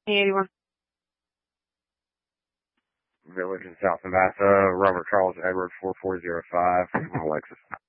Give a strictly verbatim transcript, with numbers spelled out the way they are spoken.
eighty-one. Village in South Navassa, Robert Charles Edward four four zero five, Alexis.